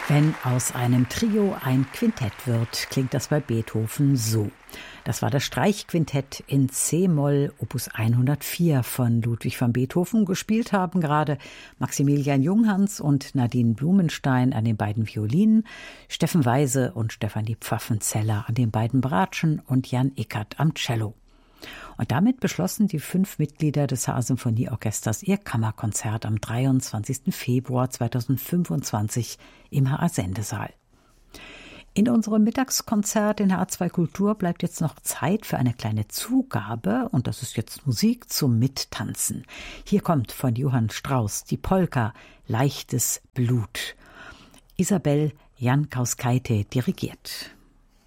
Wenn aus einem Trio ein Quintett wird, klingt das bei Beethoven so. Das war das Streichquintett in C-Moll, Opus 104 von Ludwig van Beethoven. Gespielt haben gerade Maximilian Junghans und Nadine Blumenstein an den beiden Violinen, Steffen Weise und Stefanie Pfaffenzeller an den beiden Bratschen und Jan Eckert am Cello. Und damit beschlossen die 5 Mitglieder des HR-Symphonieorchesters ihr Kammerkonzert am 23. Februar 2025 im HR-Sendesaal. In unserem Mittagskonzert in HR2 Kultur bleibt jetzt noch Zeit für eine kleine Zugabe, und das ist jetzt Musik zum Mittanzen. Hier kommt von Johann Strauss die Polka Leichtes Blut. Isabel Jankauskaite dirigiert.